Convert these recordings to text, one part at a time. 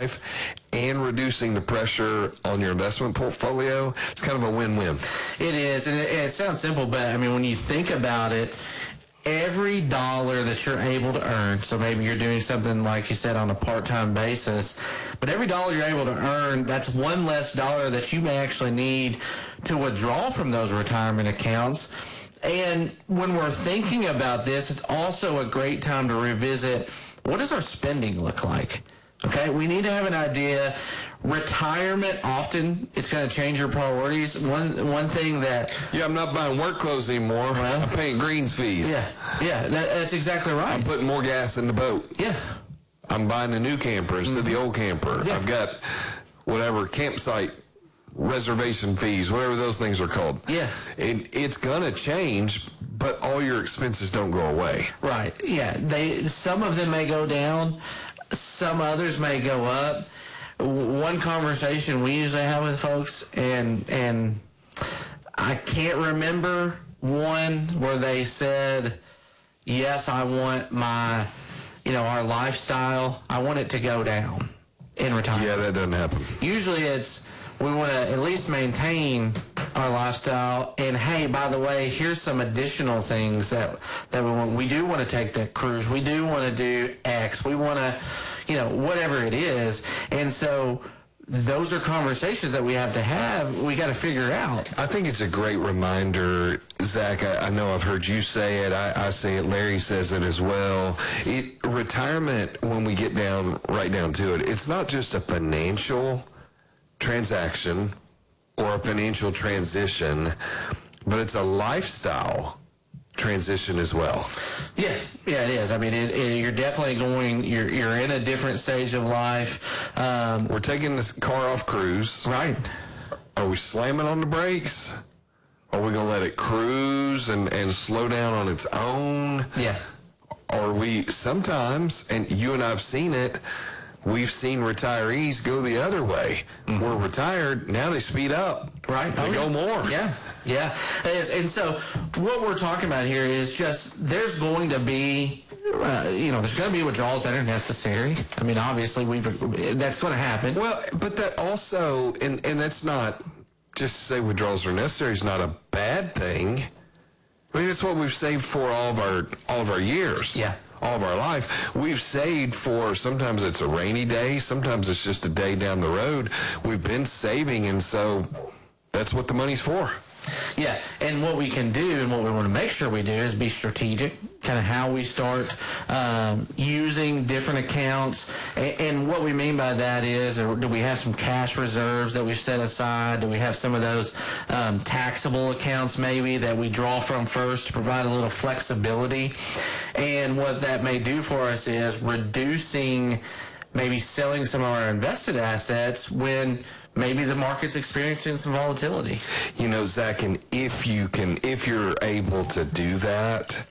life and reducing the pressure on your investment portfolio, it's kind of a win-win. It is, and it sounds simple, but I mean, when you think about it, every dollar that you're able to earn, so maybe you're doing something like you said on a part-time basis, but every dollar you're able to earn, that's one less dollar that you may actually need to withdraw from those retirement accounts. And when we're thinking about this, it's also a great time to revisit, what does our spending look like? Okay, we need to have an idea. Retirement, often it's going to change your priorities. One thing that... Yeah, I'm not buying work clothes anymore. Well, I'm paying greens fees. Yeah, that's exactly right. I'm putting more gas in the boat. Yeah. I'm buying a new camper instead of the old camper. Yeah. I've got whatever campsite reservation fees, whatever those things are called. Yeah. And it's going to change, but all your expenses don't go away. Right. Yeah. Some of them may go down. Some others may go up. One conversation we usually have with folks, and I can't remember one where they said, yes, I want my, our lifestyle, I want it to go down in retirement. Yeah, that doesn't happen. Usually it's, we want to at least maintain our lifestyle, and hey, by the way, here's some additional things that we want. We do want to take that cruise. We do want to do X. We want to, whatever it is. And so those are conversations that we have to have. We got to figure out. I think it's a great reminder, Zach. I know I've heard you say it. I say it. Larry says it as well. Retirement, when we get right down to it, it's not just a financial transaction or a financial transition, but it's a lifestyle transition as well. Yeah, it is. I mean, you're definitely you're in a different stage of life. We're taking this car off cruise. Right. Are we slamming on the brakes? Are we going to let it cruise and slow down on its own? Yeah. Or we sometimes, and you and I have seen it, we've seen retirees go the other way. Mm-hmm. We're retired, now they speed up. Right. They go more. Yeah. It is. And so what we're talking about here is just there's going to be, there's going to be withdrawals that are necessary. I mean, obviously, that's going to happen. Well, but that also, and that's not, just to say withdrawals are necessary is not a bad thing. I mean, it's what we've saved for all of our years. Yeah. All of our life. We've saved for, sometimes it's a rainy day, sometimes it's just a day down the road. We've been saving, and so that's what the money's for. Yeah, and what we can do and what we want to make sure we do is be strategic, kind of how we start using different accounts. And what we mean by that is, do we have some cash reserves that we've set aside? Do we have some of those taxable accounts maybe that we draw from first to provide a little flexibility? And what that may do for us is reducing, maybe selling some of our invested assets when maybe the market's experiencing some volatility. Zach, and if you're able to do that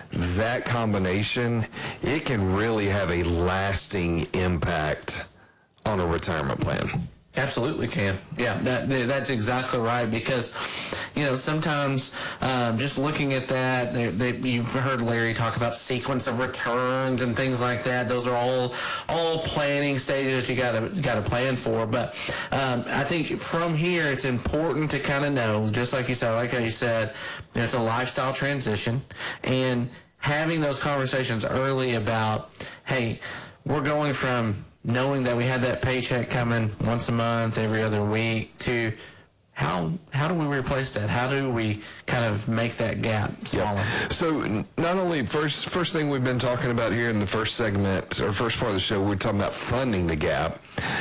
combination, it can really have a lasting impact on a retirement plan. Absolutely can. Yeah, that's exactly right, because sometimes just looking at that, you've heard Larry talk about sequence of returns and things like that. Those are all planning stages that you got to plan for. But I think from here it's important to kind of know, just like you said, like how you said, it's a lifestyle transition, and having those conversations early about, hey, we're going from knowing that we had that paycheck coming once a month, every other week, to how do we replace that? How do we kind of make that gap smaller? Yeah. So not only first thing we've been talking about here in the first segment, or first part of the show, we're talking about funding the gap.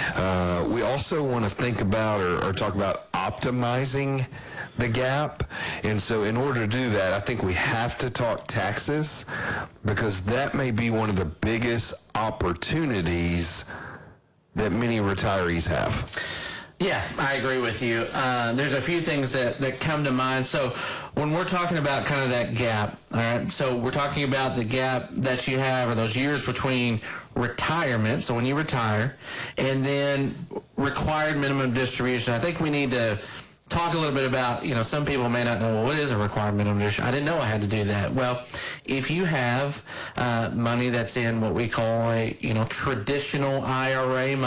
We also want to think about or talk about optimizing the gap. And so in order to do that, I think we have to talk taxes, because that may be one of the biggest opportunities that many retirees have. Yeah, I agree with you. There's a few things that come to mind. So when we're talking about kind of that gap, all right, so we're talking about the gap that you have, or those years between retirement, so when you retire, and then required minimum distribution. I think we need to talk a little bit about, some people may not know, well, what is a required minimum distribution? I didn't know I had to do that. Well, if you have money that's in what we call a, traditional IRA